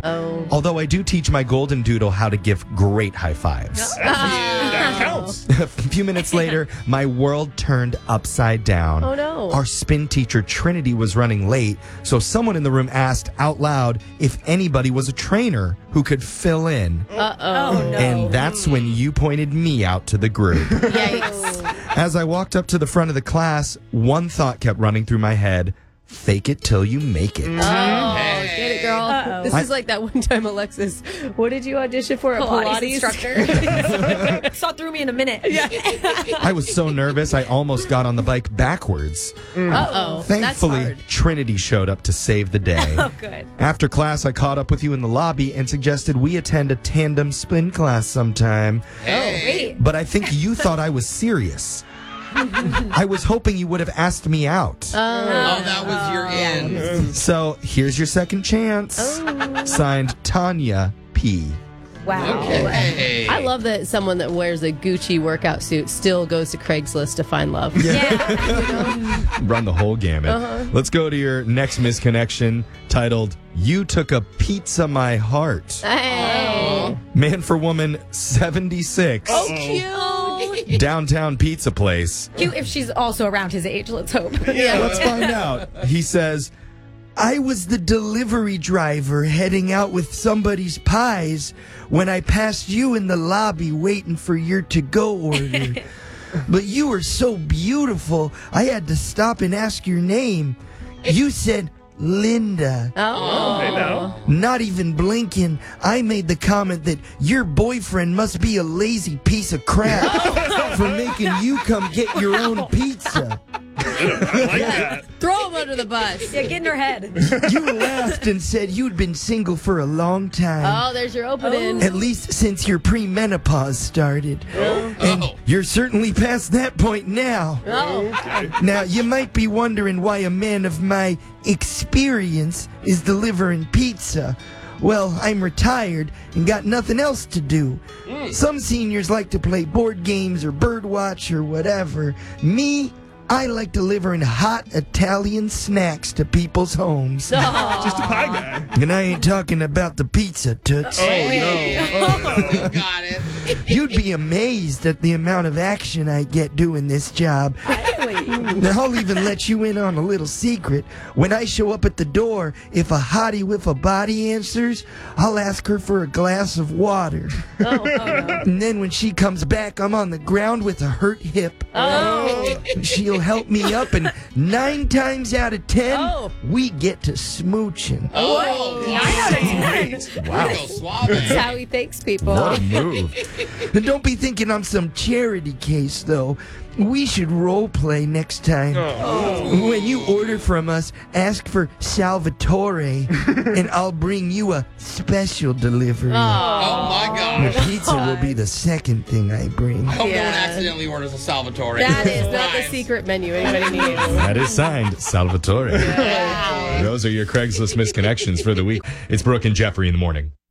Oh. Although I do teach my golden doodle how to give great high fives. That counts. A few minutes later, my world turned upside down. Oh, no. Our spin teacher, Trinity, was running late, so someone in the room asked out loud if anybody was a trainer who could fill in. Uh-oh. Oh, no. And that's when you pointed me out to the group. Yikes. As I walked up to the front of the class, one thought kept running through my head. Fake it till you make it. Oh, get it, girl. Uh-oh. This is like that one time, Alexis. What did you audition for? A Pilates instructor. Saw through me in a minute. Yeah. I was so nervous, I almost got on the bike backwards. Uh-oh. Thankfully, That's hard. Trinity showed up to save the day. Oh, good. After class, I caught up with you in the lobby and suggested we attend a tandem spin class sometime. Great. But I think you thought I was serious. I was hoping you would have asked me out. Oh, that was your end. So here's your second chance. Signed, Tanya P. Wow. Okay. I love that someone that wears a Gucci workout suit still goes to Craigslist to find love. Yeah. Run the whole gamut. Let's go to your next misconnection titled, You Took a Pizza My Heart. Hey. Man for woman 76. Oh, cute. Downtown pizza place. Cute if she's also around his age, let's hope. Yeah, let's find out. He says, I was the delivery driver heading out with somebody's pies when I passed you in the lobby waiting for your to-go order. But you were so beautiful, I had to stop and ask your name. You said, Linda. Oh. Hey, now. Not even blinking, I made the comment that your boyfriend must be a lazy piece of crap for making you come get your own pizza. I like that. Throw him under the bus. Yeah, get in her head. You laughed and said you'd been single for a long time. Oh, there's your opening. At least since your premenopause started. And you're certainly past that point now. Oh. Now, you might be wondering why a man of my experience is delivering pizza. Well, I'm retired and got nothing else to do. Some seniors like to play board games or birdwatch or whatever. Me, I like delivering hot Italian snacks to people's homes. Just a pie guy. And I ain't talking about the pizza, Toots. Oh, no. Got it. You'd be amazed at the amount of action I get doing this job. Now, I'll even let you in on a little secret. When I show up at the door, if a hottie with a body answers, I'll ask her for a glass of water. And then when she comes back, I'm on the ground with a hurt hip. She'll help me up, and 9 times out of 10, we get to smooching. Oh, 9 out of 10. Wow. Go suave. That's how he thanks people. What a move. And don't be thinking I'm some charity case, though. We should role play next time. When you order from us, ask for Salvatore, and I'll bring you a special delivery. Oh, my The gosh. pizza will be the second thing I bring. I hope no one Yeah. accidentally orders a Salvatore. That is not the Right. secret menu anybody needs. That is signed Salvatore. Wow. Those are your Craigslist misconnections for the week. It's Brooke and Jeffrey in the morning.